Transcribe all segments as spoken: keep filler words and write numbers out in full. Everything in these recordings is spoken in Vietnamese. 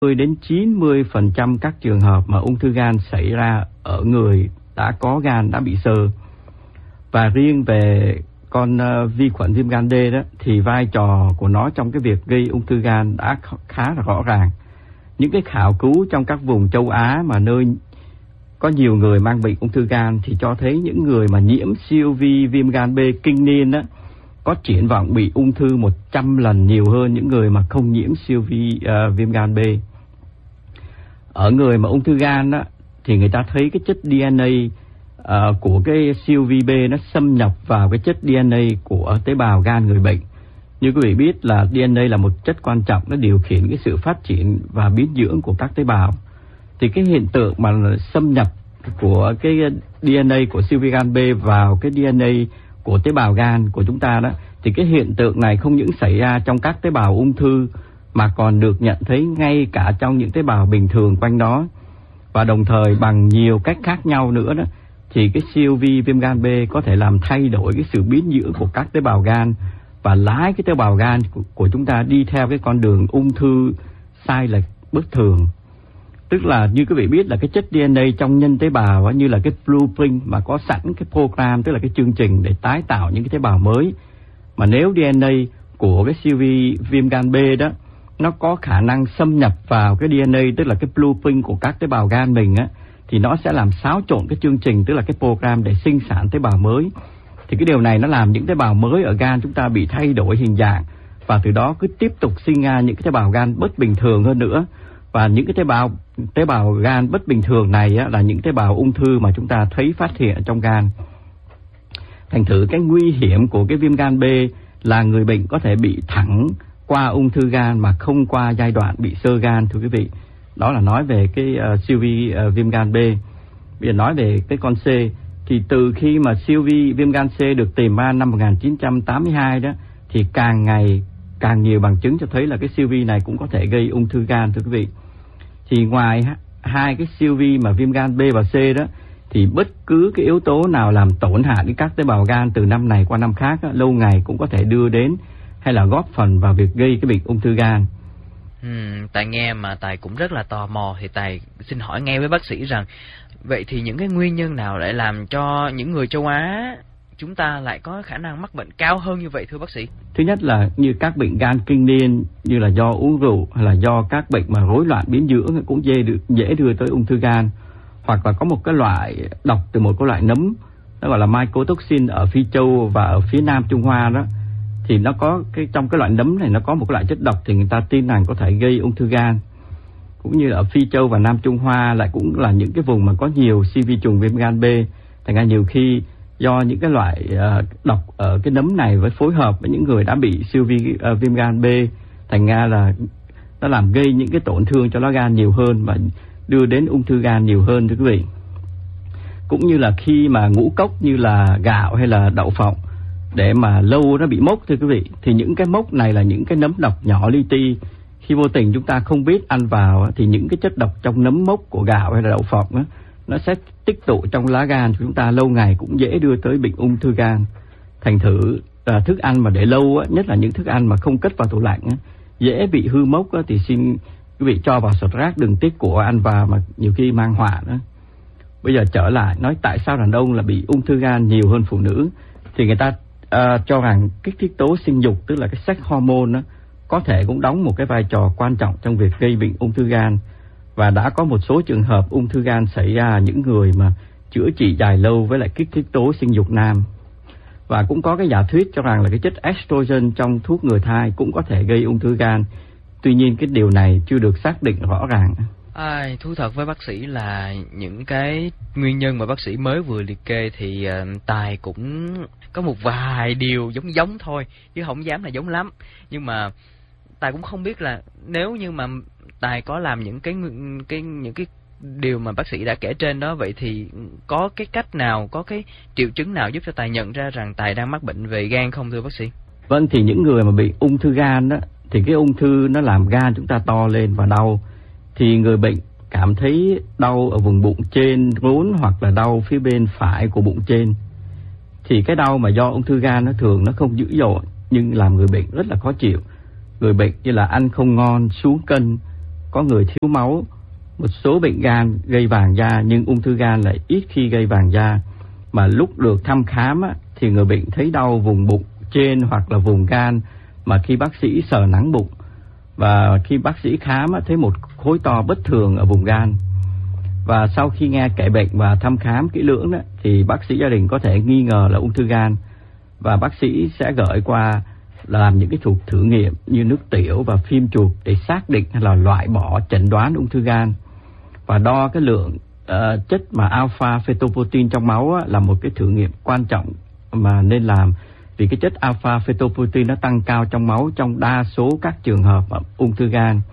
đến chín mươi phần trăm các trường hợp mà ung thư gan xảy ra ở người đã có gan đã bị xơ. Và riêng về con uh, vi khuẩn viêm gan D đó thì vai trò của nó trong cái việc gây ung thư gan đã khá là rõ ràng. Những cái khảo cứu trong các vùng châu Á mà nơi có nhiều người mang bệnh ung thư gan thì cho thấy những người mà nhiễm siêu vi viêm gan B kinh niên đó có triển vọng bị ung thư một trăm lần nhiều hơn những người mà không nhiễm siêu vi uh, viêm gan B. Ở người mà ung thư gan đó thì người ta thấy cái chất đê en a uh, của cái siêu vi B nó xâm nhập vào cái chất đê en a của tế bào gan người bệnh. Như quý vị biết là đê en a là một chất quan trọng, nó điều khiển cái sự phát triển và biến dưỡng của các tế bào. Thì cái hiện tượng mà xâm nhập của cái đê en a của siêu vi gan B vào cái đê en a của tế bào gan của chúng ta đó, thì cái hiện tượng này không những xảy ra trong các tế bào ung thư mà còn được nhận thấy ngay cả trong những tế bào bình thường quanh đó. Và đồng thời bằng nhiều cách khác nhau nữa đó, thì cái siêu vi viêm gan B có thể làm thay đổi cái sự biến dưỡng của các tế bào gan và lái cái tế bào gan của, của chúng ta đi theo cái con đường ung thư sai lệch bất thường. Tức là như quý vị biết là cái chất đê en a trong nhân tế bào á, như là cái blueprint mà có sẵn cái program, tức là cái chương trình để tái tạo những cái tế bào mới. Mà nếu đê en a của cái siêu vi viêm gan B đó nó có khả năng xâm nhập vào cái đê en a, tức là cái blueprint của các tế bào gan mình á, thì nó sẽ làm xáo trộn cái chương trình, tức là cái program để sinh sản tế bào mới. Thì cái điều này nó làm những tế bào mới ở gan chúng ta bị thay đổi hình dạng và từ đó cứ tiếp tục sinh ra những cái tế bào gan bất bình thường hơn nữa. Và những cái tế bào tế bào gan bất bình thường này á, là những tế bào ung thư mà chúng ta thấy phát hiện trong gan. Thành thử cái nguy hiểm của cái viêm gan B là người bệnh có thể bị thẳng qua ung thư gan mà không qua giai đoạn bị xơ gan, thưa quý vị. Đó là nói về cái uh, siêu vi uh, viêm gan B. Bây giờ nói về cái con C, thì từ khi mà siêu vi viêm gan C được tìm ra năm một nghìn chín trăm tám mươi hai đó, thì càng ngày càng nhiều bằng chứng cho thấy là cái siêu vi này cũng có thể gây ung thư gan, thưa quý vị. Thì ngoài hai cái siêu vi mà viêm gan B và C đó, thì bất cứ cái yếu tố nào làm tổn hại đến các tế bào gan từ năm này qua năm khác đó, lâu ngày cũng có thể đưa đến hay là góp phần vào việc gây cái bệnh ung thư gan. Ừ, Tài nghe mà Tài cũng rất là tò mò, thì Tài xin hỏi ngay với bác sĩ rằng vậy thì những cái nguyên nhân nào lại làm cho những người châu Á chúng ta lại có khả năng mắc bệnh cao hơn như vậy, thưa bác sĩ? Thứ nhất là như các bệnh gan kinh niên, như là do uống rượu hay là do các bệnh mà rối loạn biến dưỡng cũng dễ được dễ đưa tới ung thư gan. Hoặc là có một cái loại độc từ một cái loại nấm, nó gọi là mycotoxin ở Phi Châu và ở phía Nam Trung Hoa đó, thì nó có cái trong cái loại nấm này nó có một cái loại chất độc thì người ta tin rằng có thể gây ung thư gan. Cũng như ở Phi Châu và Nam Trung Hoa lại cũng là những cái vùng mà có nhiều siêu vi trùng viêm gan B, thành ra nhiều khi do những cái loại uh, độc ở cái nấm này với phối hợp với những người đã bị siêu vi uh, viêm gan B, thành ra là nó làm gây những cái tổn thương cho lá gan nhiều hơn và đưa đến ung thư gan nhiều hơn, thưa quý vị. Cũng như là khi mà ngũ cốc như là gạo hay là đậu phộng để mà lâu nó bị mốc, thưa quý vị, thì những cái mốc này là những cái nấm độc nhỏ li ti. Khi vô tình chúng ta không biết ăn vào thì những cái chất độc trong nấm mốc của gạo hay là đậu phộng đó, nó sẽ tích tụ trong lá gan của chúng ta, lâu ngày cũng dễ đưa tới bệnh ung thư gan. Thành thử à, thức ăn mà để lâu á, nhất là những thức ăn mà không cất vào tủ lạnh á, dễ bị hư mốc á, thì xin quý vị cho vào sọt rác, đừng tiếc của ăn vào mà nhiều khi mang họa nữa. Bây giờ trở lại nói tại sao đàn ông là bị ung thư gan nhiều hơn phụ nữ, thì người ta à, cho rằng kích thích tố sinh dục, tức là cái sex hormone đó, có thể cũng đóng một cái vai trò quan trọng trong việc gây bệnh ung thư gan. Và đã có một số trường hợp ung thư gan xảy ra những người mà chữa trị dài lâu với lại kích thích tố sinh dục nam. Và cũng có cái giả thuyết cho rằng là cái chất estrogen trong thuốc ngừa thai cũng có thể gây ung thư gan. Tuy nhiên cái điều này chưa được xác định rõ ràng. À, thú thật với bác sĩ là những cái nguyên nhân mà bác sĩ mới vừa liệt kê thì uh, Tài cũng có một vài điều giống giống thôi, chứ không dám là giống lắm. Nhưng mà Tài cũng không biết là nếu như mà Tài có làm những cái cái những cái điều mà bác sĩ đã kể trên đó, vậy thì có cái cách nào, có cái triệu chứng nào giúp cho Tài nhận ra rằng Tài đang mắc bệnh về gan không, thưa bác sĩ? Vâng, thì những người mà bị ung thư gan đó, thì cái ung thư nó làm gan chúng ta to lên và đau. Thì người bệnh cảm thấy đau ở vùng bụng trên rốn hoặc là đau phía bên phải của bụng trên. Thì cái đau mà do ung thư gan nó thường nó không dữ dội nhưng làm người bệnh rất là khó chịu. Người bệnh như là ăn không ngon, xuống cân, có người thiếu máu. Một số bệnh gan gây vàng da nhưng ung thư gan lại ít khi gây vàng da, mà lúc được thăm khám á, thì người bệnh thấy đau vùng bụng trên hoặc là vùng gan mà khi bác sĩ sờ nắng bụng, và khi bác sĩ khám á, thấy một khối to bất thường ở vùng gan. Và sau khi nghe kể bệnh và thăm khám kỹ lưỡng đó, thì bác sĩ gia đình có thể nghi ngờ là ung thư gan, và bác sĩ sẽ gửi qua làm những cái cuộc thử nghiệm như nước tiểu và phim chụp để xác định hay là loại bỏ chẩn đoán ung thư gan. Và đo cái lượng uh, chất mà alpha fetoprotein trong máu á, là một cái thử nghiệm quan trọng mà nên làm, vì cái chất alpha fetoprotein nó tăng cao trong máu trong đa số các trường hợp ung thư gan.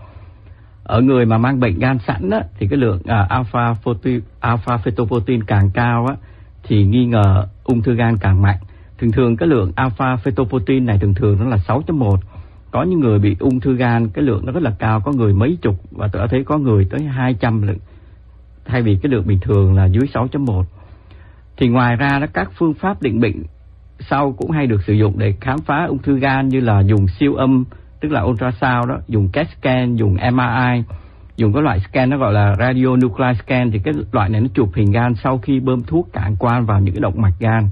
Ở người mà mang bệnh gan sẵn á, thì cái lượng uh, alpha protein, alpha fetoprotein càng cao á, thì nghi ngờ ung thư gan càng mạnh. Thường thường cái lượng alpha fetoprotein này thường thường nó là sáu chấm một. Có những người bị ung thư gan cái lượng nó rất là cao, có người mấy chục, và tôi đã thấy có người tới hai trăm lượng, thay vì cái lượng bình thường là dưới sáu chấm một. Thì ngoài ra đó, các phương pháp định bệnh sau cũng hay được sử dụng để khám phá ung thư gan, như là dùng siêu âm, tức là ultrasound đó, dùng ca ét scan, dùng em rờ i, dùng cái loại scan nó gọi là radionuclide scan. Thì cái loại này nó chụp hình gan sau khi bơm thuốc cản quang vào những cái động mạch gan.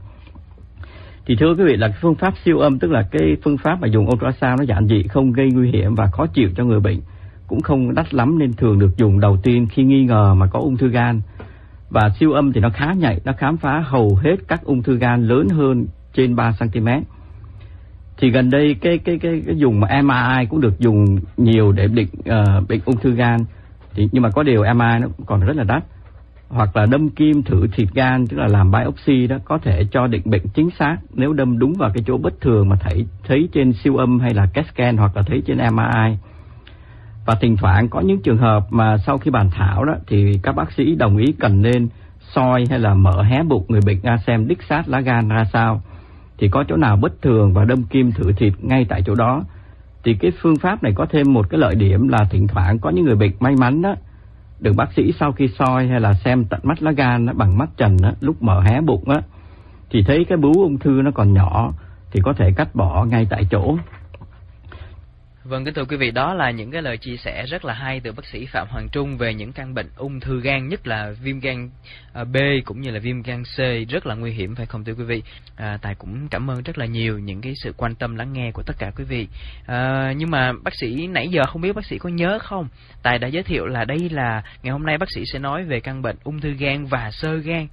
Thì thưa quý vị, là cái phương pháp siêu âm, tức là cái phương pháp mà dùng ultrasound nó giản dị, không gây nguy hiểm và khó chịu cho người bệnh, cũng không đắt lắm, nên thường được dùng đầu tiên khi nghi ngờ mà có ung thư gan. Và siêu âm thì nó khá nhạy, nó khám phá hầu hết các ung thư gan lớn hơn trên ba xăng ti mét. Thì gần đây cái cái cái, cái dùng mà em rờ i cũng được dùng nhiều để định uh, bệnh ung thư gan. Thì nhưng mà có điều em rờ i nó còn rất là đắt. Hoặc là đâm kim thử thịt gan, tức là làm biopsy đó, có thể cho định bệnh chính xác nếu đâm đúng vào cái chỗ bất thường mà thấy thấy trên siêu âm hay là ca ét scan hoặc là thấy trên em rờ i. Và thỉnh thoảng có những trường hợp mà sau khi bàn thảo đó thì các bác sĩ đồng ý cần nên soi hay là mở hé bụng người bệnh ra xem đích xác lá gan ra sao, thì có chỗ nào bất thường và đâm kim thử thịt ngay tại chỗ đó. Thì cái phương pháp này có thêm một cái lợi điểm là thỉnh thoảng có những người bệnh may mắn đó, được bác sĩ sau khi soi hay là xem tận mắt lá gan đó, bằng mắt trần đó, lúc mở hé bụng á, thì thấy cái bướu ung thư nó còn nhỏ thì có thể cắt bỏ ngay tại chỗ. Vâng, kính thưa quý vị, đó là những cái lời chia sẻ rất là hay từ bác sĩ Phạm Hoàng Trung về những căn bệnh ung thư gan, nhất là viêm gan B cũng như là viêm gan C, rất là nguy hiểm, phải không thưa quý vị? À, Tài cũng cảm ơn rất là nhiều những cái sự quan tâm lắng nghe của tất cả quý vị. À, nhưng mà bác sĩ nãy giờ không biết bác sĩ có nhớ không? Tài đã giới thiệu là đây là ngày hôm nay bác sĩ sẽ nói về căn bệnh ung thư gan và xơ gan.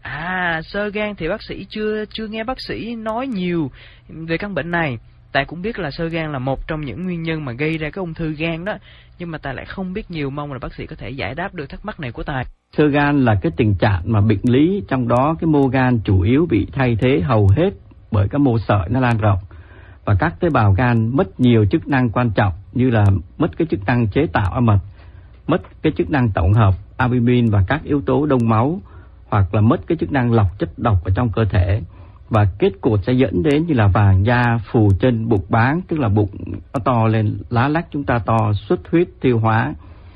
À, xơ gan thì bác sĩ chưa chưa nghe bác sĩ nói nhiều về căn bệnh này. Tài cũng biết là xơ gan là một trong những nguyên nhân mà gây ra cái ung thư gan đó, nhưng mà Tài lại không biết nhiều, mong là bác sĩ có thể giải đáp được thắc mắc này của Tài. Xơ gan là cái tình trạng mà bệnh lý, trong đó cái mô gan chủ yếu bị thay thế hầu hết bởi các mô sợi nó lan rộng, và các tế bào gan mất nhiều chức năng quan trọng, như là mất cái chức năng chế tạo âm mật, mất cái chức năng tổng hợp albumin và các yếu tố đông máu, hoặc là mất cái chức năng lọc chất độc ở trong cơ thể. Và kết cục sẽ dẫn đến như là vàng da, phù chân, bụng báng, tức là bụng nó to lên, lá lách chúng ta to, xuất huyết, tiêu hóa.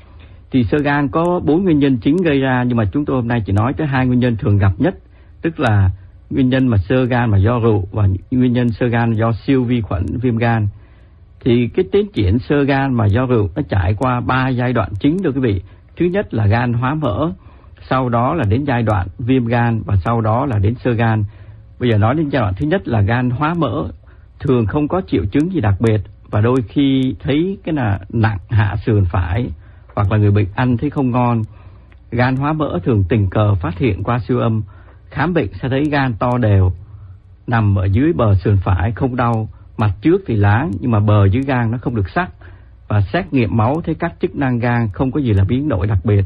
Thì xơ gan có bốn nguyên nhân chính gây ra, nhưng mà chúng tôi hôm nay chỉ nói tới hai nguyên nhân thường gặp nhất, tức là nguyên nhân mà xơ gan mà do rượu và nguyên nhân xơ gan do siêu vi khuẩn viêm gan. Thì cái tiến triển xơ gan mà do rượu nó trải qua ba giai đoạn chính thưa quý vị. Thứ nhất là gan hóa mỡ, sau đó là đến giai đoạn viêm gan, và sau đó là đến xơ gan. Bây giờ nói đến giai đoạn thứ nhất là gan hóa mỡ, thường không có triệu chứng gì đặc biệt, và đôi khi thấy cái là nặng hạ sườn phải, hoặc là người bệnh ăn thấy không ngon. Gan hóa mỡ thường tình cờ phát hiện qua siêu âm, khám bệnh sẽ thấy gan to đều, nằm ở dưới bờ sườn phải, không đau, mặt trước thì láng nhưng mà bờ dưới gan nó không được sắc, và xét nghiệm máu thấy các chức năng gan không có gì là biến đổi đặc biệt.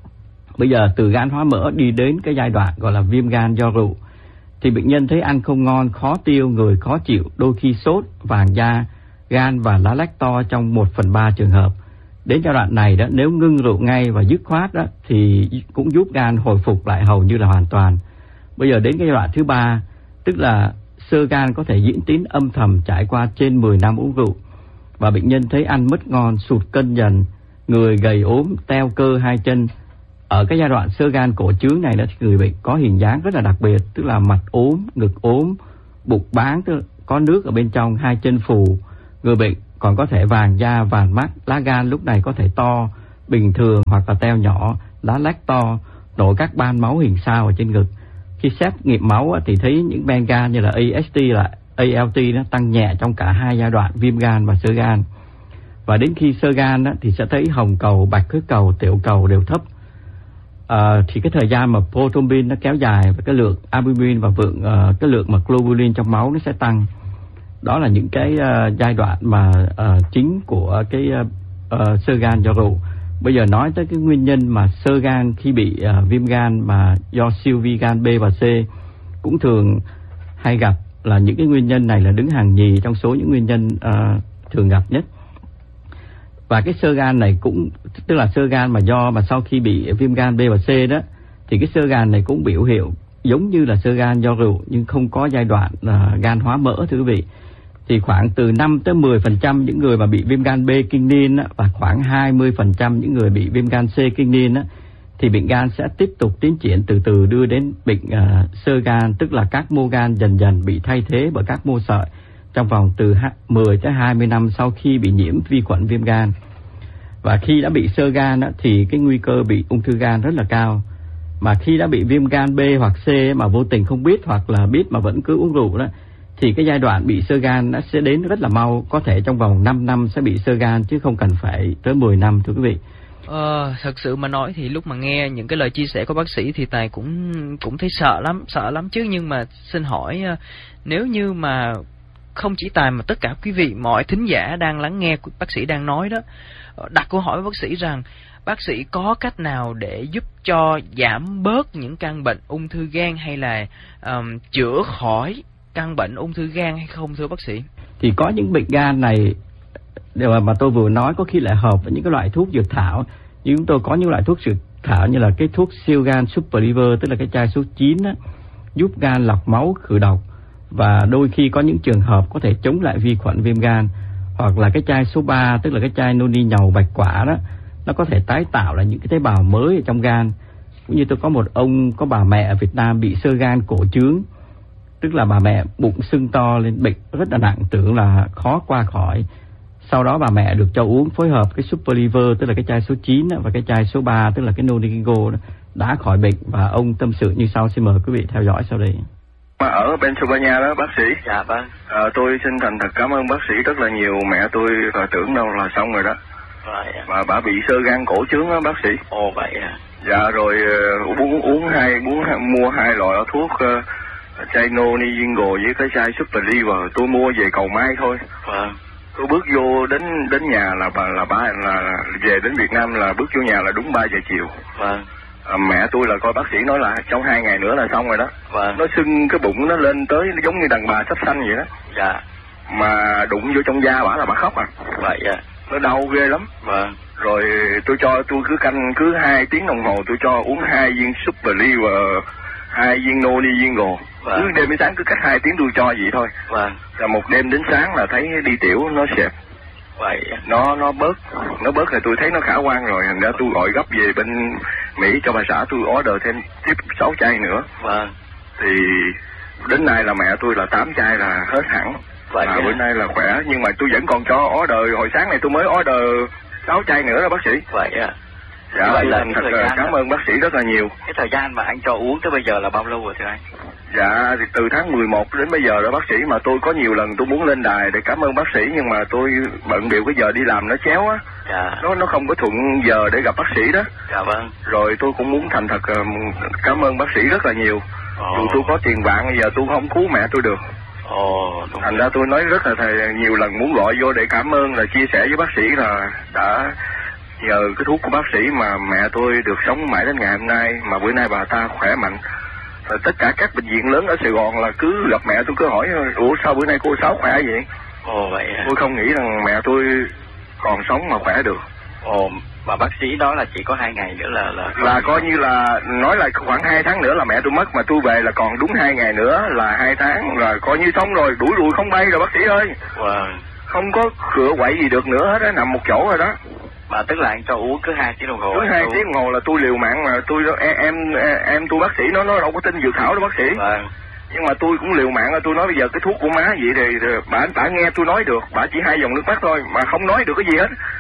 Bây giờ từ gan hóa mỡ đi đến cái giai đoạn gọi là viêm gan do rượu, thì bệnh nhân thấy ăn không ngon, khó tiêu, người khó chịu, đôi khi sốt, vàng da, gan và lá lách to trong một phần ba trường hợp. Đến giai đoạn này đó, nếu ngưng rượu ngay và dứt khoát đó, thì cũng giúp gan hồi phục lại hầu như là hoàn toàn. Bây giờ đến cái giai đoạn thứ ba, tức là xơ gan có thể diễn tiến âm thầm trải qua trên mười năm uống rượu, và bệnh nhân thấy ăn mất ngon, sụt cân dần, người gầy ốm, teo cơ hai chân. Ở cái giai đoạn xơ gan cổ trướng này đó, thì người bệnh có hình dáng rất là đặc biệt, tức là mặt ốm, ngực ốm, bụng báng, tức là có nước ở bên trong, hai chân phù. Người bệnh còn có thể vàng da, vàng mắt, lá gan lúc này có thể to, bình thường hoặc là teo nhỏ, lá lách to, nổi các ban máu hình sao ở trên ngực. Khi xét nghiệm máu thì thấy những men gan như là a ét tê là a lờ tê nó tăng nhẹ trong cả hai giai đoạn viêm gan và xơ gan. Và đến khi xơ gan thì sẽ thấy hồng cầu, bạch huyết cầu, tiểu cầu đều thấp. À, thì cái thời gian mà prothrombin nó kéo dài và cái lượng albumin và vượng uh, cái lượng mà globulin trong máu nó sẽ tăng. Đó là những cái uh, giai đoạn mà uh, chính của cái uh, uh, xơ gan do rượu. Bây giờ nói tới cái nguyên nhân mà xơ gan khi bị uh, viêm gan mà do siêu vi gan B và C cũng thường hay gặp, là những cái nguyên nhân này là đứng hàng nhì trong số những nguyên nhân uh, thường gặp nhất. Và cái xơ gan này cũng tức là xơ gan mà do mà sau khi bị viêm gan B và C đó, thì cái xơ gan này cũng biểu hiện giống như là xơ gan do rượu nhưng không có giai đoạn uh, gan hóa mỡ, thưa quý vị. Thì khoảng từ năm tới mười phần trăm những người mà bị viêm gan B kinh niên á, và khoảng hai mươi phần trăm những người bị viêm gan C kinh niên á, thì bệnh gan sẽ tiếp tục tiến triển từ từ đưa đến bệnh uh, xơ gan, tức là các mô gan dần dần bị thay thế bởi các mô sợi trong vòng từ mười tới hai mươi năm sau khi bị nhiễm vi khuẩn viêm gan. Và khi đã bị xơ gan á, thì cái nguy cơ bị ung thư gan rất là cao. Mà khi đã bị viêm gan B hoặc C mà vô tình không biết hoặc là biết mà vẫn cứ uống rượu đó, thì cái giai đoạn bị xơ gan nó sẽ đến rất là mau, có thể trong vòng năm năm sẽ bị xơ gan chứ không cần phải tới mười năm, thưa quý vị. Ờ, thật sự mà nói thì lúc mà nghe những cái lời chia sẻ của bác sĩ thì Tài cũng cũng thấy sợ lắm, sợ lắm chứ. Nhưng mà xin hỏi, nếu như mà không chỉ Tài mà tất cả quý vị, mọi thính giả đang lắng nghe bác sĩ đang nói đó, đặt câu hỏi với bác sĩ rằng bác sĩ có cách nào để giúp cho giảm bớt những căn bệnh ung thư gan hay là um, chữa khỏi căn bệnh ung thư gan hay không, thưa bác sĩ? Thì có những bệnh gan này điều mà tôi vừa nói có khi lại hợp với những cái loại thuốc dược thảo. Nhưng chúng tôi có những loại thuốc dược thảo như là cái thuốc siêu gan Super Liver, tức là cái chai số chín á, giúp gan lọc máu khử độc và đôi khi có những trường hợp có thể chống lại vi khuẩn viêm gan. Hoặc là cái chai số ba, tức là cái chai noni nhầu bạch quả đó, nó có thể tái tạo lại những cái tế bào mới ở trong gan. Cũng như tôi có một ông, có bà mẹ ở Việt Nam bị xơ gan cổ trướng, tức là bà mẹ bụng sưng to lên, bệnh rất là nặng, tưởng là khó qua khỏi. Sau đó bà mẹ được cho uống phối hợp cái Super Liver, tức là cái chai số chín đó, và cái chai số ba, tức là cái Nonigo đó, đã khỏi bệnh. Và ông tâm sự như sau, xin mời quý vị theo dõi sau đây. Mà ở Pennsylvania đó bác sĩ. Dạ vâng. À, tôi xin thành thật cảm ơn bác sĩ rất là nhiều. Mẹ tôi là tưởng đâu là xong rồi đó. Vậy à. Mà bà bị xơ gan cổ trướng đó bác sĩ. Ồ vậy à. Dạ rồi uh, uống uống hai uống mua hai loại thuốc uh, chai Nonigo với cái chai Super Liver. Tôi mua về cầu may thôi. Vâng. Tôi bước vô đến đến nhà là bà là ba là về đến Việt Nam là bước vô nhà là đúng ba giờ chiều. Vâng. À, mẹ tôi là coi bác sĩ nói là trong hai ngày nữa là xong rồi đó. Vâng. Nó sưng cái bụng nó lên tới giống như đàn bà sắp sanh vậy đó. Dạ. Mà đụng vô trong da bả là bà khóc à. Vậy à. Nó đau ghê lắm. Vâng. Rồi tôi cho tôi cứ canh cứ hai tiếng đồng hồ tôi cho uống hai viên Super Liver, hai viên Nonigo. Vâng. Cứ đêm đến sáng cứ cách hai tiếng tôi cho vậy thôi. Vâng. Rồi một đêm đến sáng là thấy đi tiểu nó xẹp. Vậy à. Nó nó bớt, nó bớt thì tôi thấy nó khả quan rồi, thành ra tôi gọi gấp về bên Mỹ cho bà xã tôi order thêm tiếp sáu chai nữa. Vâng. Thì đến nay là mẹ tôi là tám chai là hết hẳn. Vậy mà à. bữa nay là khỏe, nhưng mà tôi vẫn còn cho order, hồi sáng này tôi mới order sáu chai nữa đó bác sĩ. Vậy à. Dạ, vậy là thật là cảm ơn bác sĩ rất là nhiều. Cái thời gian mà anh cho uống tới bây giờ là bao lâu rồi thưa anh? Dạ, thì từ tháng mười một đến bây giờ đó bác sĩ, mà tôi có nhiều lần tôi muốn lên đài để cảm ơn bác sĩ, nhưng mà tôi bận biểu cái giờ đi làm nó chéo á. Dạ. Nó nó không có thuận giờ để gặp bác sĩ đó. Dạ vâng. Rồi tôi cũng muốn thành thật cảm ơn bác sĩ rất là nhiều. Ồ. Dù tôi có tiền bạc bây giờ tôi không cứu mẹ tôi được. Ồ, đúng. Thành ra tôi nói rất là thầy, nhiều lần muốn gọi vô để cảm ơn, là chia sẻ với bác sĩ là đã nhờ cái thuốc của bác sĩ mà mẹ tôi được sống mãi đến ngày hôm nay, mà bữa nay bà ta khỏe mạnh. Rồi tất cả các bệnh viện lớn ở Sài Gòn là cứ gặp mẹ tôi cứ hỏi ủa sao bữa nay cô Sáu khỏe vậy? Ồ vậy à. Tôi không nghĩ rằng mẹ tôi còn sống mà khỏe được. Ồ, mà bác sĩ đó là chỉ có hai ngày nữa là là là coi như là nói là khoảng hai tháng nữa là mẹ tôi mất, mà tôi về là còn đúng hai ngày nữa là hai tháng, là coi như xong rồi, đuổi lùi không bay rồi bác sĩ ơi. Wow. Không có cửa quậy gì được nữa hết á, nằm một chỗ rồi đó. Mà tức là anh cho uống cứ hai tiếng đồng hồ. Cứ hai tiếng đồng hồ là tôi liều mạng, mà tôi em em, em tôi bác sĩ nó nó đâu có tin dược thảo đâu bác sĩ. Vâng. Nhưng mà tôi cũng liều mạng, tôi nói bây giờ cái thuốc của má vậy thì bà bà nghe tôi nói được, bà chỉ hai dòng nước mắt thôi mà không nói được cái gì hết.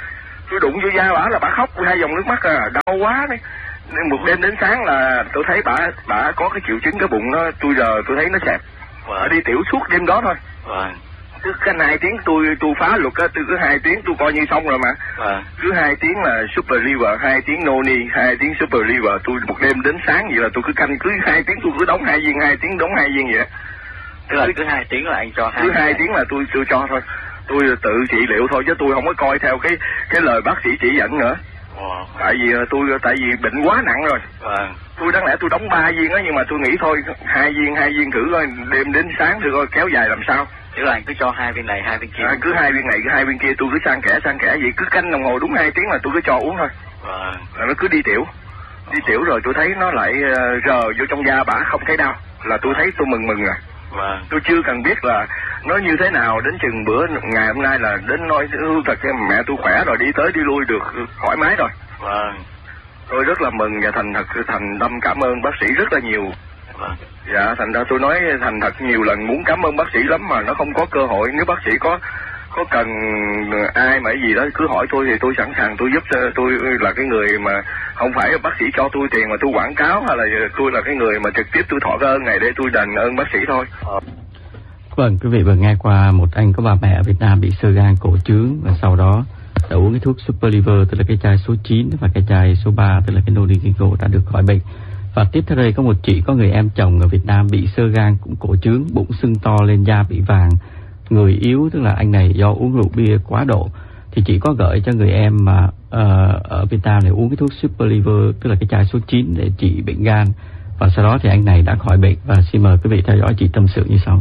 Tôi đụng vô da bả là bả khóc hai dòng nước mắt à, đau quá đấy. Một đêm đến sáng là tôi thấy bả bả có cái triệu chứng cái bụng nó, tôi giờ tôi thấy nó xẹp. Vâng. Đi tiểu suốt đêm đó thôi. Vâng. Cứ cái hai tiếng tôi tôi phá luật á, tôi cứ hai tiếng tôi coi như xong rồi mà. Vâng. Cứ hai tiếng là super liver, hai tiếng noni, hai tiếng super liver, tôi một đêm đến sáng vậy là tôi cứ canh cứ hai tiếng tôi cứ đóng hai viên, hai tiếng đóng hai viên vậy. Tức là cứ hai tiếng là anh cho hai. Cứ hai tiếng là tôi tôi cho thôi. Tôi tự trị liệu thôi chứ tôi không có coi theo cái cái lời bác sĩ chỉ dẫn nữa. Wow. Tại vì tôi tại vì bệnh quá nặng rồi. Vâng. Tôi đáng lẽ tôi đóng ba viên á, nhưng mà tôi nghĩ thôi hai viên hai viên thử coi đêm đến sáng thử coi kéo dài làm sao. Tức là anh cứ cho hai viên này hai viên kia. À, cứ hai viên này cứ hai viên kia tôi cứ sang kẽ sang kẽ vậy, cứ canh đồng hồ đúng hai tiếng là tôi cứ cho uống thôi. Vâng. Rồi nó cứ đi tiểu. Đi tiểu rồi tôi thấy nó lại uh, rờ vô trong da bả không thấy đau là tôi thấy tôi mừng mừng rồi. Vâng. Tôi chưa cần biết là nó như thế nào, đến chừng bữa ngày hôm nay là đến nói thật em mẹ tôi khỏe rồi, đi tới đi lui được thoải mái rồi. Vâng. Tôi rất là mừng và thành thật thành tâm cảm ơn bác sĩ rất là nhiều. Vâng. Dạ thành ra tôi nói thành thật nhiều lần muốn cảm ơn bác sĩ lắm mà nó không có cơ hội. Nếu bác sĩ có có cần ai mà cái gì đó cứ hỏi tôi thì tôi sẵn sàng tôi giúp. Tôi là cái người mà không phải bác sĩ cho tôi tiền mà tôi quảng cáo, hay là tôi là cái người mà trực tiếp tôi thọ cái ơn này để tôi đền ơn bác sĩ thôi. Vâng, quý vị vừa nghe qua một anh có bà mẹ ở Việt Nam bị xơ gan cổ trướng và sau đó đã uống cái thuốc Super Liver, tức là cái chai số chín, và cái chai số ba, tức là cái Nodigingo, đã được khỏi bệnh. Và tiếp theo đây có một chị có người em chồng ở Việt Nam bị xơ gan cũng cổ trướng, bụng sưng to lên, da bị vàng, người yếu, tức là anh này do uống rượu bia quá độ. Thì chị có gửi cho người em mà uh, ở Việt Nam này uống cái thuốc Super Liver, tức là cái chai số chín để trị bệnh gan. Và sau đó thì anh này đã khỏi bệnh. Và xin mời quý vị theo dõi chị tâm sự như sau.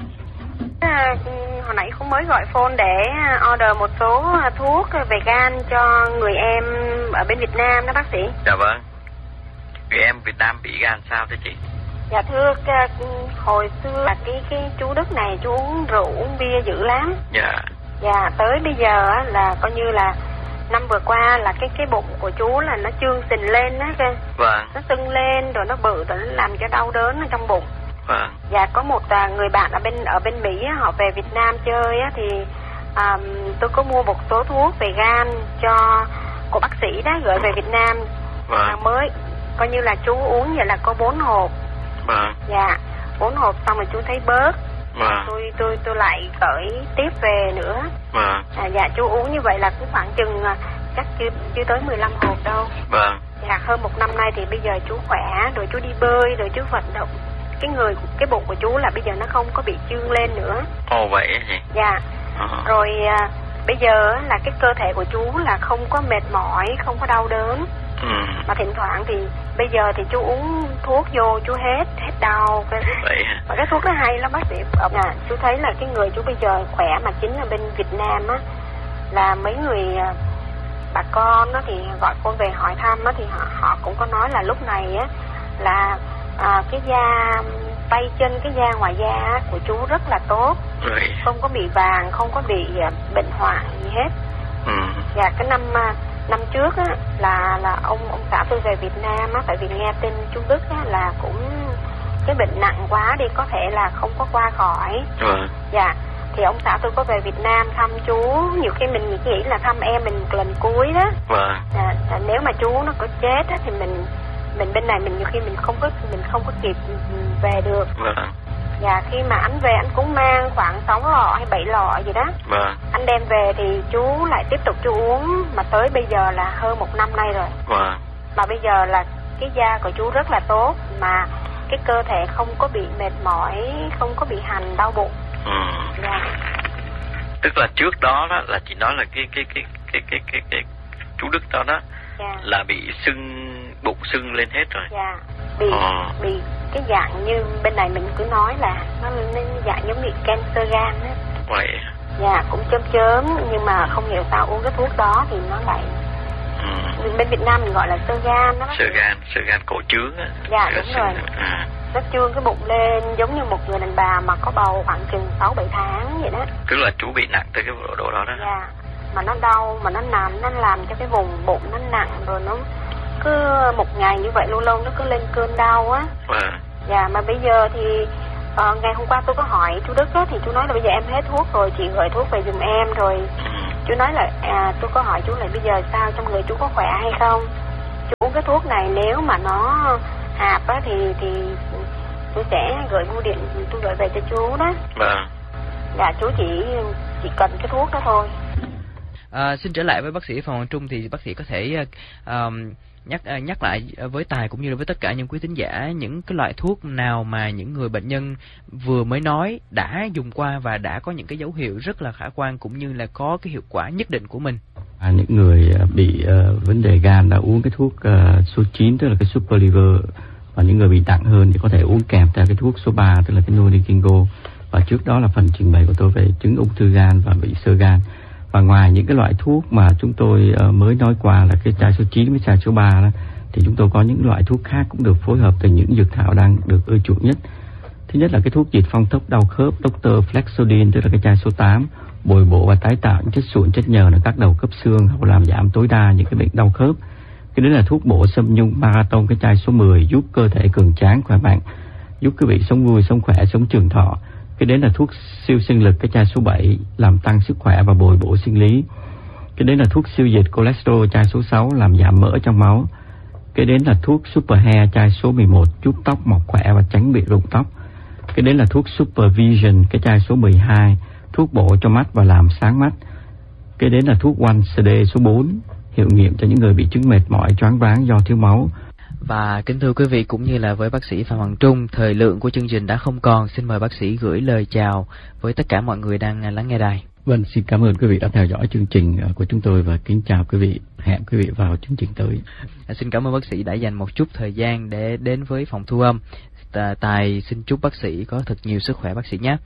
À, hồi nãy cũng mới gọi phone để order một số thuốc về gan cho người em ở bên Việt Nam đó bác sĩ. Dạ vâng. Người em Việt Nam bị gan sao thế chị? Dạ thưa, hồi xưa là cái cái chú Đức này chú uống rượu uống bia dữ lắm. Dạ. Dạ tới bây giờ là coi như là năm vừa qua là cái cái bụng của chú là nó trương sình lên á kìa. Vâng. Nó sưng lên rồi nó bự rồi nó làm cho đau đớn ở trong bụng. Vâng. Dạ có một à, người bạn ở bên ở bên Mỹ họ về Việt Nam chơi á thì à, tôi có mua một số thuốc về gan cho của bác sĩ đó gửi về Việt Nam. Vâng. À, mới coi như là chú uống vậy là có bốn hộp. Vâng. Dạ bốn hộp xong rồi chú thấy bớt. Vâng. Tôi tôi tôi lại gửi tiếp về nữa. Vâng. À, dạ chú uống như vậy là cũng khoảng chừng chắc chưa chưa tới mười lăm hộp đâu. Vâng. Dạ hơn một năm nay thì bây giờ chú khỏe rồi, chú đi bơi rồi, chú vận động. Cái người cái bụng của chú là bây giờ nó không có bị trương lên nữa. Ồ vậy hả? Dạ. Uh-huh. Rồi à, bây giờ là cái cơ thể của chú là không có mệt mỏi, không có đau đớn. Ừ. Mà thỉnh thoảng thì bây giờ thì chú uống thuốc vô chú hết hết đau. Vậy hả? Và cái thuốc nó hay lắm bác sĩ. À, chú thấy là cái người chú bây giờ khỏe mà chính là bên Việt Nam á, là mấy người bà con á thì gọi con về hỏi thăm á thì họ họ cũng có nói là lúc này á là à, cái da tay chân, cái da ngoài da của chú rất là tốt. Rồi. Không có bị vàng, không có bị bệnh hoạn gì hết. Ừ. Và cái năm năm trước á là là ông ông xã tôi về Việt Nam á, tại vì nghe tin chú Đức á là cũng cái bệnh nặng quá đi, có thể là không có qua khỏi. Ừ. Dạ. Thì ông xã tôi có về Việt Nam thăm chú, nhiều khi mình nghĩ là thăm em mình lần cuối đó. Vâng. À, nếu mà chú nó có chết á, thì mình mình bên này mình nhiều khi mình không có mình không có kịp về được. Vâng. Và khi mà anh về anh cũng mang khoảng sáu lọ hay bảy lọ gì đó. Vâng. Anh đem về thì chú lại tiếp tục chú uống mà tới bây giờ là hơn một năm nay rồi. Vâng. Mà bây giờ là cái da của chú rất là tốt mà cái cơ thể không có bị mệt mỏi, không có bị hành đau bụng. Ừ. Dạ. Tức là trước đó đó là chị nói là cái cái cái cái cái cái, cái chú Đức đó đó. Dạ. Là bị sưng bụng sưng lên hết rồi. Dạ. Bị ờ. bị cái dạng như bên này mình cứ nói là nó nên dạng giống như cancer gan á. Vậy. Dạ cũng chớm chớm nhưng mà không hiểu sao uống cái thuốc đó thì nó lại. Ừ. Bên Việt Nam mình gọi là xơ gan đó. Xơ gan, xơ gan cổ trướng á. Dạ đúng rồi. À. Nó trương cái bụng lên giống như một người đàn bà mà có bầu khoảng chừng sáu bảy tháng vậy đó. Tức là chú bị nặng tới cái độ đó đó. Dạ. Mà nó đau mà nó nằm, nó làm cho cái vùng bụng nó nặng rồi nó cứ một ngày như vậy lâu lâu nó cứ lên cơn đau á. À. Dạ mà bây giờ thì uh, ngày hôm qua tôi có hỏi chú Đức á thì chú nói là bây giờ em hết thuốc rồi, chị gửi thuốc về giùm em rồi. Ừ. Chú nói là à, tôi có hỏi chú là bây giờ sao, trong người chú có khỏe hay không? Chú uống cái thuốc này nếu mà nó hạp á thì thì tôi sẽ gửi bưu điện, tôi gửi về cho chú đó. Vâng. Dạ chú chỉ chỉ cần cái thuốc đó thôi. À, xin trở lại với bác sĩ Phạm Hoàng Trung, thì bác sĩ có thể uh, nhắc uh, nhắc lại với Tài cũng như là với tất cả những quý thính giả những cái loại thuốc nào mà những người bệnh nhân vừa mới nói đã dùng qua và đã có những cái dấu hiệu rất là khả quan cũng như là có cái hiệu quả nhất định của mình. À, những người bị uh, vấn đề gan đã uống cái thuốc uh, số chín tức là cái Super Liver, và những người bị nặng hơn thì có thể uống kèm theo cái thuốc số ba tức là cái Norikingo. Và trước đó là phần trình bày của tôi về chứng ung thư gan và bị xơ gan. Và ngoài những cái loại thuốc mà chúng tôi uh, mới nói qua là cái chai số chín với chai số ba đó, thì chúng tôi có những loại thuốc khác cũng được phối hợp từ những dược thảo đang được ưa chuộng nhất. Thứ nhất là cái thuốc diệt phong tốc đau khớp Doctor Flexodin tức là cái chai số tám, bồi bổ và tái tạo những chất sụn chất nhờn ở các đầu khớp xương hoặc làm giảm tối đa những cái bệnh đau khớp. Cái đấy là thuốc bổ xâm nhung Marathon cái chai số mười, giúp cơ thể cường tráng khỏe mạnh, giúp quý vị sống vui, sống khỏe, sống trường thọ. Cái đấy là thuốc siêu sinh lực cái chai số bảy, làm tăng sức khỏe và bồi bổ sinh lý. Cái đấy là thuốc siêu diệt cholesterol chai số sáu, làm giảm mỡ trong máu. Cái đấy là thuốc Super Hair chai số mười một, giúp tóc mọc khỏe và tránh bị rụng tóc. Cái đấy là thuốc Super Vision cái chai số mười hai, thuốc bổ cho mắt và làm sáng mắt. Cái đấy là thuốc One xê đê số bốn, hiệu nghiệm cho những người bị chứng mệt mỏi, choáng váng do thiếu máu. Và kính thưa quý vị, cũng như là với bác sĩ Phạm Hoàng Trung, thời lượng của chương trình đã không còn. Xin mời bác sĩ gửi lời chào với tất cả mọi người đang lắng nghe đài. Vâng, xin cảm ơn quý vị đã theo dõi chương trình của chúng tôi và kính chào quý vị. Hẹn quý vị vào chương trình tới. À, xin cảm ơn bác sĩ đã dành một chút thời gian để đến với phòng thu âm. Tài xin chúc bác sĩ có thật nhiều sức khỏe bác sĩ nhé.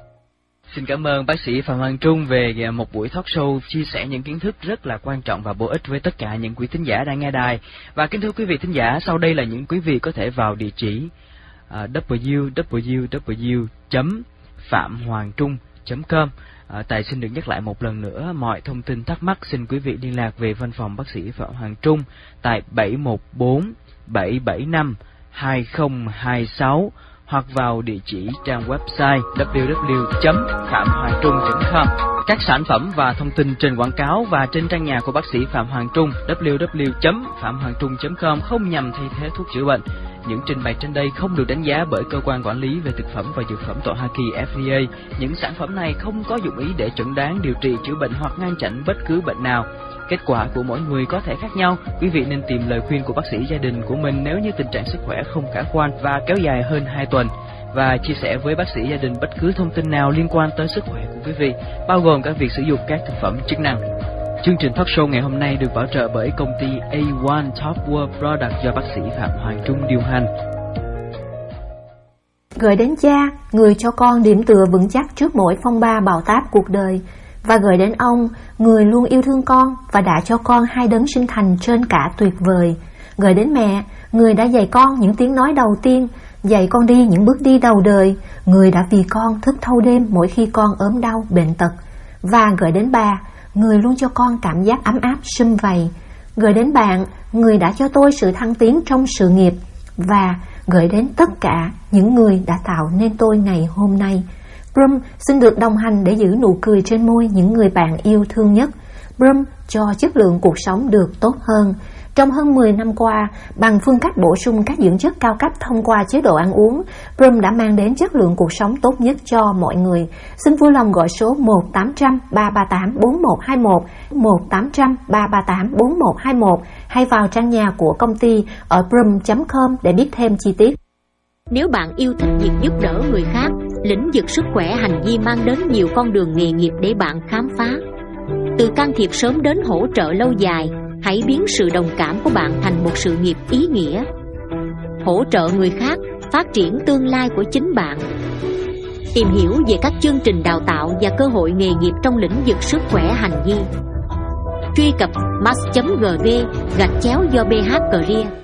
Xin cảm ơn bác sĩ Phạm Hoàng Trung về một buổi talk show chia sẻ những kiến thức rất là quan trọng và bổ ích với tất cả những quý thính giả đang nghe đài. Và kính thưa quý vị thính giả, sau đây là những quý vị có thể vào địa chỉ uh, w w w chấm phạm hoàng trung chấm com. Uh, Tài xin được nhắc lại một lần nữa, mọi thông tin thắc mắc xin quý vị liên lạc về văn phòng bác sĩ Phạm Hoàng Trung tại bảy một bốn bảy bảy năm hai không hai sáu hoặc vào địa chỉ trang website w w w chấm phạm hoàng trung chấm com. Các sản phẩm và thông tin trên quảng cáo và trên trang nhà của bác sĩ Phạm Hoàng Trung w w w chấm phạm hoàng trung chấm com không nhằm thay thế thuốc chữa bệnh. Những trình bày trên đây không được đánh giá bởi cơ quan quản lý về thực phẩm và dược phẩm tại Hoa Kỳ F D A. Những sản phẩm này không có dụng ý để chẩn đoán, điều trị, chữa bệnh hoặc ngăn chặn bất cứ bệnh nào. Kết quả của mỗi người có thể khác nhau. Quý vị nên tìm lời khuyên của bác sĩ gia đình của mình nếu như tình trạng sức khỏe không khả quan và kéo dài hơn hai tuần. Và chia sẻ với bác sĩ gia đình bất cứ thông tin nào liên quan tới sức khỏe của quý vị, bao gồm cả việc sử dụng các thực phẩm chức năng. Chương trình talk show ngày hôm nay được bảo trợ bởi công ty A một Top World Product do bác sĩ Phạm Hoàng Trung điều hành. Gửi đến cha, người cho con điểm tựa vững chắc trước mỗi phong ba bão táp cuộc đời. Và gửi đến ông, người luôn yêu thương con và đã cho con hai đấng sinh thành trên cả tuyệt vời. Gửi đến mẹ, người đã dạy con những tiếng nói đầu tiên, dạy con đi những bước đi đầu đời, người đã vì con thức thâu đêm mỗi khi con ốm đau bệnh tật. Và gửi đến bà, người luôn cho con cảm giác ấm áp sum vầy. Gửi đến bạn, người đã cho tôi sự thăng tiến trong sự nghiệp. Và gửi đến tất cả những người đã tạo nên tôi ngày hôm nay. Brum xin được đồng hành để giữ nụ cười trên môi những người bạn yêu thương nhất. Brum cho chất lượng cuộc sống được tốt hơn. Trong hơn mười năm qua, bằng phương cách bổ sung các dưỡng chất cao cấp thông qua chế độ ăn uống, Brum đã mang đến chất lượng cuộc sống tốt nhất cho mọi người. Xin vui lòng gọi số một tám trăm ba ba tám bốn một hai một, một tám trăm ba ba tám bốn một hai một hay vào trang nhà của công ty ở brum chấm com để biết thêm chi tiết. Nếu bạn yêu thích việc giúp đỡ người khác, lĩnh vực sức khỏe hành vi mang đến nhiều con đường nghề nghiệp để bạn khám phá. Từ can thiệp sớm đến hỗ trợ lâu dài, hãy biến sự đồng cảm của bạn thành một sự nghiệp ý nghĩa. Hỗ trợ người khác, phát triển tương lai của chính bạn. Tìm hiểu về các chương trình đào tạo và cơ hội nghề nghiệp trong lĩnh vực sức khỏe hành vi. Truy cập mass chấm gv gạch chéo do bh career.